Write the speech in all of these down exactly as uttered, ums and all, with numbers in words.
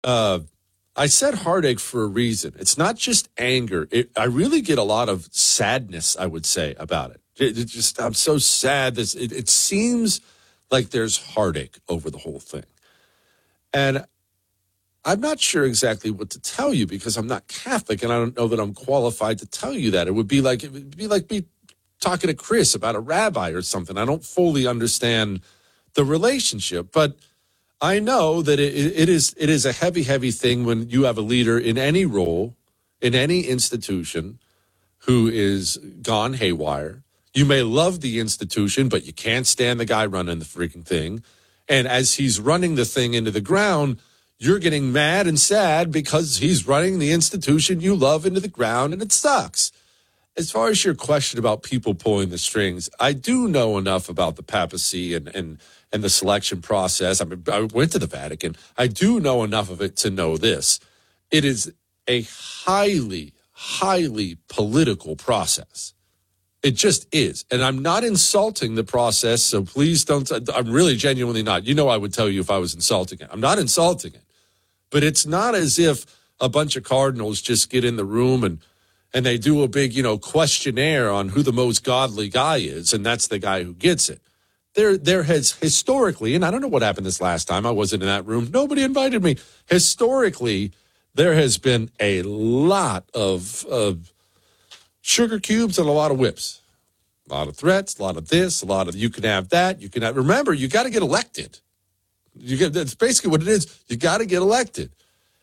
Uh, I said heartache for a reason. It's not just anger. It, I really get a lot of sadness, I would say, about it. It, it just, I'm so sad. This, it, it seems like there's heartache over the whole thing. And I'm not sure exactly what to tell you because I'm not Catholic and I don't know that I'm qualified to tell you that. It would be like, it would be like me talking to Chris about a rabbi or something. I don't fully understand the relationship, but I know that it, it is it is a heavy, heavy thing when you have a leader in any role, in any institution, who is gone haywire. You may love the institution, but you can't stand the guy running the freaking thing. And as he's running the thing into the ground, you're getting mad and sad because he's running the institution you love into the ground, and it sucks. As far as your question about people pulling the strings, I do know enough about the papacy and and and the selection process. I mean, I went to the Vatican. I do know enough of it to know this. It is a highly, highly political process. It just is. And I'm not insulting the process, so please don't. I'm really genuinely not. You know I would tell you if I was insulting it. I'm not insulting it. But it's not as if a bunch of cardinals just get in the room and and they do a big, you know, questionnaire on who the most godly guy is, and that's the guy who gets it. There, there has historically, and I don't know what happened this last time. I wasn't in that room. Nobody invited me. Historically, there has been a lot of, of sugar cubes and a lot of whips. A lot of threats, a lot of this, a lot of you can have that. You can have, remember, you got to get elected. You get, that's basically what it is. You got to get elected.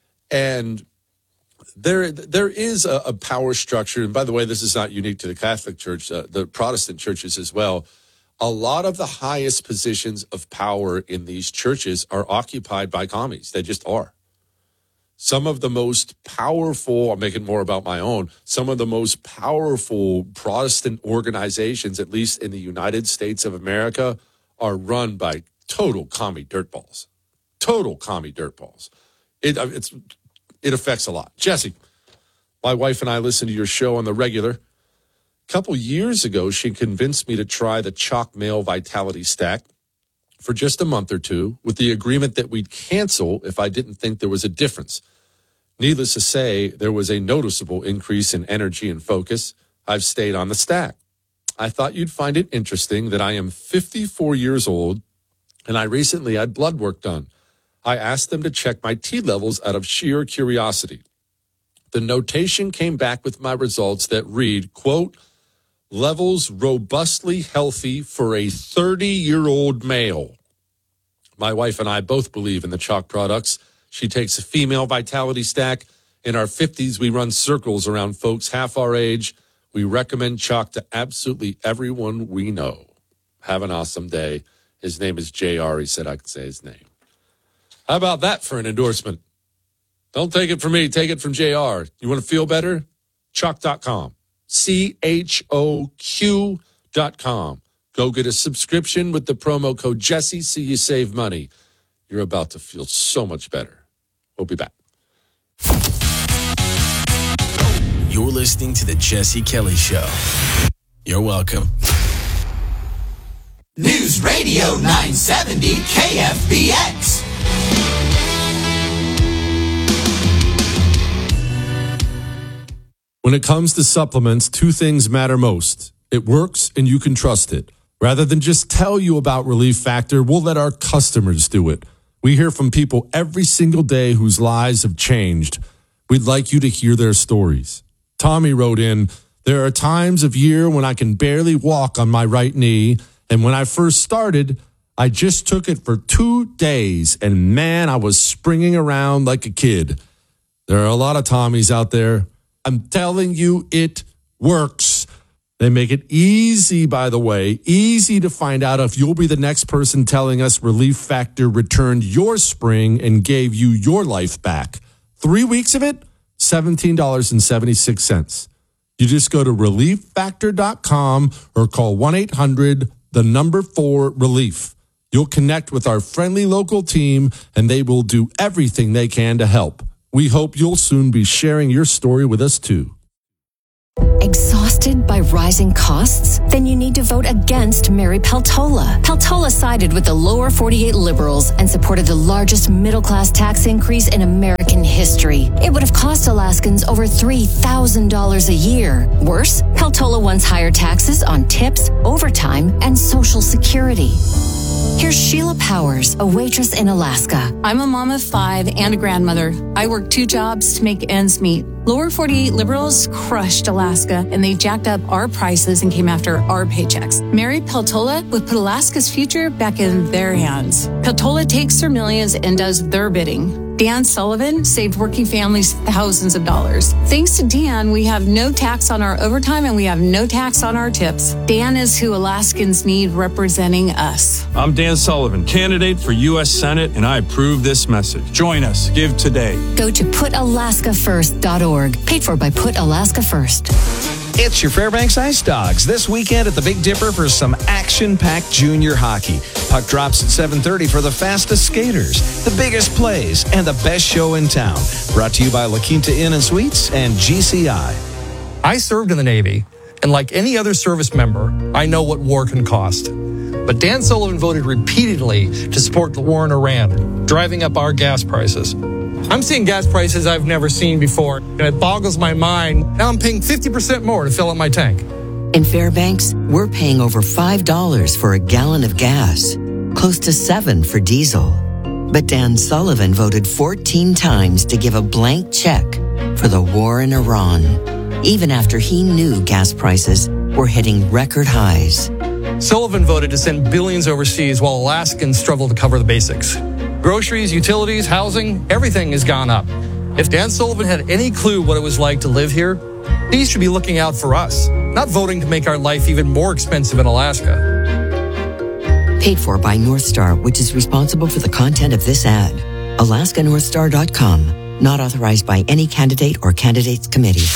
And there, there is a, a power structure. And by the way, this is not unique to the Catholic Church, uh, the Protestant churches as well. A lot of the highest positions of power in these churches are occupied by commies. They just are. Some of the most powerful, I'm making more about my own, some of the most powerful Protestant organizations, at least in the United States of America, are run by total commie dirtballs. Total commie dirtballs. It, it's, it affects a lot. Jesse, my wife and I listen to your show on the regular. A couple years ago, she convinced me to try the Chalk Male Vitality Stack for just a month or two with the agreement that we'd cancel if I didn't think there was a difference. Needless to say, there was a noticeable increase in energy and focus. I've stayed on the stack. I thought you'd find it interesting that I am fifty-four years old and I recently had blood work done. I asked them to check my T levels out of sheer curiosity. The notation came back with my results that read, quote, levels robustly healthy for a thirty-year-old male. My wife and I both believe in the Chalk products. She takes a female vitality stack. In our fifties, we run circles around folks half our age. We recommend Chalk to absolutely everyone we know. Have an awesome day. His name is J R. He said I could say his name. How about that for an endorsement? Don't take it from me. Take it from J R. You want to feel better? Chalk dot com. C H O Q dot com. Go get a subscription with the promo code Jesse. See you save money. You're about to feel so much better. We'll be back. You're listening to The Jesse Kelly Show. You're welcome. News Radio nine seventy K F B X. When it comes to supplements, two things matter most. It works and you can trust it. Rather than just tell you about Relief Factor, we'll let our customers do it. We hear from people every single day whose lives have changed. We'd like you to hear their stories. Tommy wrote in, there are times of year when I can barely walk on my right knee, and when I first started, I just took it for two days, and man, I was springing around like a kid. There are a lot of Tommies out there. I'm telling you, it works. They make it easy, by the way, easy to find out if you'll be the next person telling us Relief Factor returned your spring and gave you your life back. Three weeks of it, seventeen dollars and seventy-six cents. You just go to relief factor dot com or call one eight hundred, the number four, relief. You'll connect with our friendly local team, and they will do everything they can to help. We hope you'll soon be sharing your story with us, too. Exhausted exhausted by rising costs? Then you need to vote against Mary Peltola. Peltola sided with the lower forty-eight liberals and supported the largest middle-class tax increase in American history. It would have cost Alaskans over three thousand dollars a year. Worse, Peltola wants higher taxes on tips, overtime, and Social Security. Here's Sheila Powers, a waitress in Alaska. I'm a mom of five and a grandmother. I work two jobs to make ends meet. Lower forty-eight liberals crushed Alaska, and they jacked up our prices and came after our paychecks. Mary Peltola would put Alaska's future back in their hands. Peltola takes their millions and does their bidding. Dan Sullivan saved working families thousands of dollars. Thanks to Dan, we have no tax on our overtime and we have no tax on our tips. Dan is who Alaskans need representing us. I'm Dan Sullivan, candidate for U S Senate, and I approve this message. Join us. Give today. Go to put alaska first dot org. Paid for by Put Alaska First. It's your Fairbanks Ice Dogs this weekend at the Big Dipper for some action-packed junior hockey. Puck drops at seven thirty for the fastest skaters, the biggest plays, and the best show in town. Brought to you by La Quinta Inn and Suites and G C I. I served in the Navy, and like any other service member, I know what war can cost. But Dan Sullivan voted repeatedly to support the war in Iran, driving up our gas prices. I'm seeing gas prices I've never seen before, and it boggles my mind. Now I'm paying fifty percent more to fill up my tank. In Fairbanks, we're paying over five dollars for a gallon of gas, close to seven dollars for diesel. But Dan Sullivan voted fourteen times to give a blank check for the war in Iran, even after he knew gas prices were hitting record highs. Sullivan voted to send billions overseas while Alaskans struggle to cover the basics. Groceries, utilities, housing, everything has gone up. If Dan Sullivan had any clue what it was like to live here, he should be looking out for us, not voting to make our life even more expensive in Alaska. Paid for by North Star, which is responsible for the content of this ad. Alaska North Star dot com. Not authorized by any candidate or candidates committee.